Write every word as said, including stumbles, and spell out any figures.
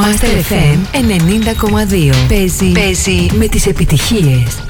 Master εφ εμ ενενήντα κόμμα δύο. Παίζει, παίζει με τις επιτυχίες.